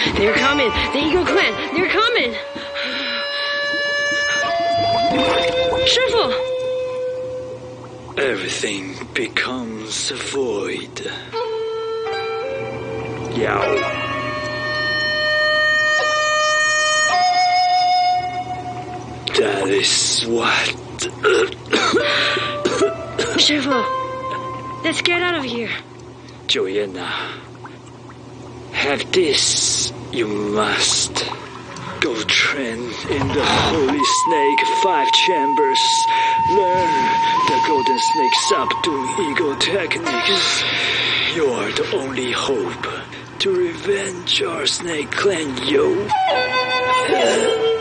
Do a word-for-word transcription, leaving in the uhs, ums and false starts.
They're coming. The Eagle Clan. They're coming. 师傅 Everything becomes void. Yow. That is what. 师傅 Let's get out of here. Joanna, have this. You must go train in the Holy Snake Five Chambers. Learn the Golden Snake subdue eagle techniques. You are the only hope to revenge our snake clan, yo.